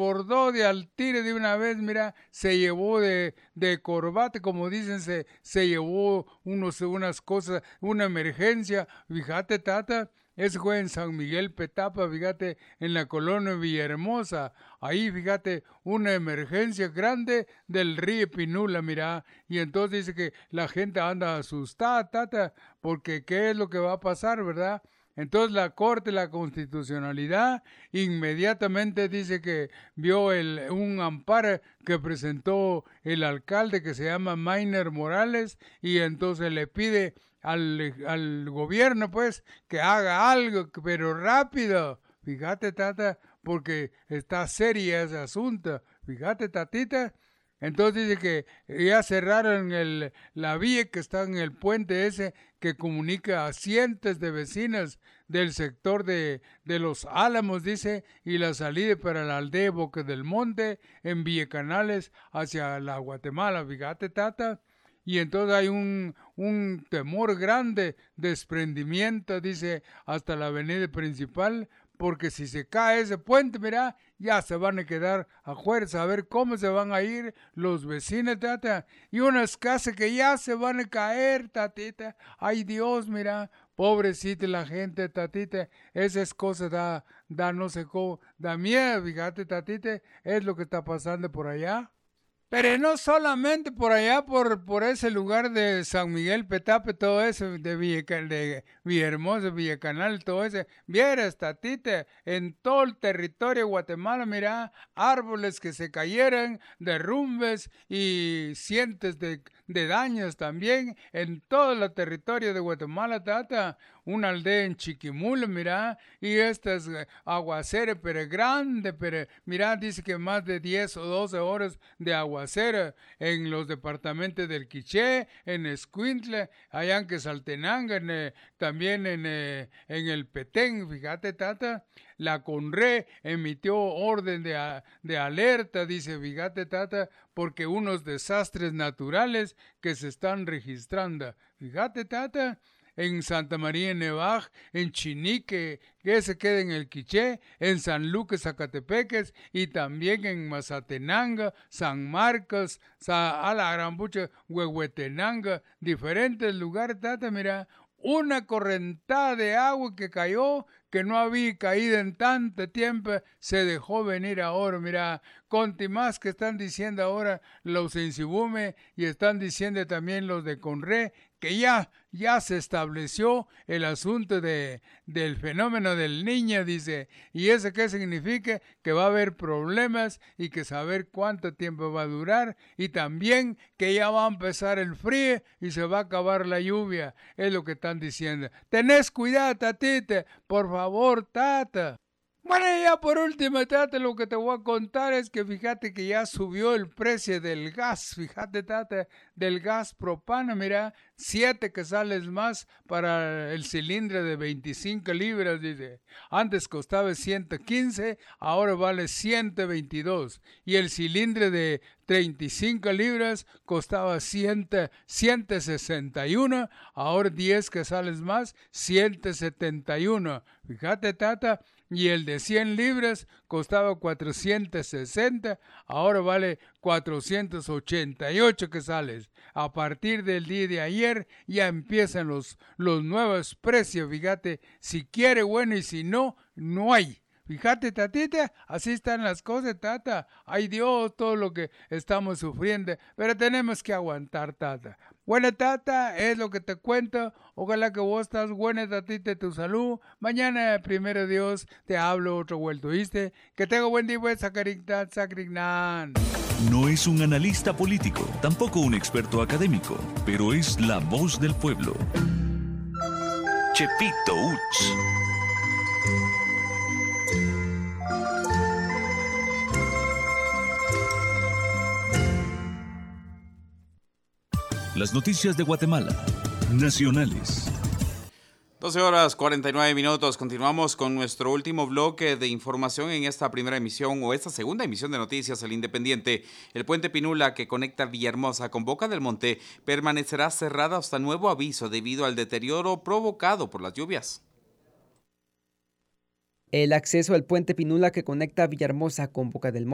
desbordó de al tiro de una vez, mira, se llevó de corbate, como dicen, se llevó unas cosas, una emergencia. Fíjate, tata, ese fue en San Miguel Petapa, fíjate, en la colonia Villahermosa. Ahí, fíjate, una emergencia grande del río Pinula, mira. Y entonces dice que la gente anda asustada, tata, porque qué es lo que va a pasar, ¿verdad? Entonces la Corte, la Constitucionalidad, inmediatamente dice que vio un amparo que presentó el alcalde que se llama Mainer Morales y entonces le pide al gobierno pues que haga algo, pero rápido. Fíjate, tata, porque está seria ese asunto. Fíjate, tatita. Entonces dice que ya cerraron la vía que está en el puente ese que comunica a cientos de vecinos del sector de Los Álamos, dice, y la salida para la aldea Boca del Monte en Villacanales hacia la Guatemala, fíjate, tata. Y entonces hay un temor grande, desprendimiento, dice, hasta la avenida principal, porque si se cae ese puente, mira, ya se van a quedar afuera, a ver cómo se van a ir los vecinos, tata, y unas casas que ya se van a caer, tatita, ay Dios, mira, pobrecita la gente, tatita, esas cosas da no sé cómo, da miedo, fíjate, tatita, es lo que está pasando por allá. Pero no solamente por allá, por ese lugar de San Miguel Petape, todo eso, de Villahermosa, Villacanal, todo eso. Vieras, tatita, en todo el territorio de Guatemala, mira, árboles que se cayeran, derrumbes y cientos de daños también en todo el territorio de Guatemala, tata. Una aldea en Chiquimula, mira, y estas aguaceras, pero grande, pero mira, dice que más de 10 o 12 horas de aguacera en los departamentos del Quiché, en Escuintla, allá en Quetzaltenango, también en el Petén, fíjate, tata. La CONRE emitió orden de alerta, dice, fíjate, tata, porque unos desastres naturales que se están registrando. Fíjate, tata, en Santa María de Nevaj, en Chinique, que se queda en el Quiché, en San Lucas, Zacatepeques, y también en Mazatenango, San Marcos, a la Gran Bucha, Huehuetenango, diferentes lugares, tata, mira, una correntada de agua que cayó, que no había caído en tanto tiempo, se dejó venir ahora, mira, contimás que están diciendo ahora los en Sibume y están diciendo también los de Conre, que ya se estableció el asunto del fenómeno del niño, dice, y eso qué significa, que va a haber problemas y que saber cuánto tiempo va a durar, y también que ya va a empezar el frío y se va a acabar la lluvia, es lo que están diciendo. Tenés cuidado, tatita, por favor, tata. Bueno, y ya por último, tata, lo que te voy a contar es que fíjate que ya subió el precio del gas, fíjate, tata, del gas propano, mira, 7 quetzales más para el cilindro de 25 libras, dice. Antes costaba 115, ahora vale 122. Y el cilindro de 35 libras costaba 161, ahora 10 quetzales más, 171. Fíjate, tata, y el de 100 libras costaba 460, ahora vale 488 quetzales. A partir del día de ayer ya empiezan los nuevos precios, fíjate, si quiere bueno y si no, no hay. Fíjate, tatita, así están las cosas, tata. Ay Dios, todo lo que estamos sufriendo, pero tenemos que aguantar, tata. Buena, tata, es lo que te cuento. Ojalá que vos estás buena, tatita, de tu salud. Mañana, primero Dios, te hablo otro vuelto, ¿viste? Que tenga buen día, pues, sacrignan. No es un analista político, tampoco un experto académico, pero es la voz del pueblo. Chepito Uch. Las noticias de Guatemala, nacionales. 12 horas 49 minutos. Continuamos con nuestro último bloque de información en esta primera emisión o esta segunda emisión de Noticias El Independiente. El puente Pinula que conecta Villahermosa con Boca del Monte permanecerá cerrado hasta nuevo aviso debido al deterioro provocado por las lluvias. El acceso al puente Pinula que conecta Villahermosa con Boca del Monte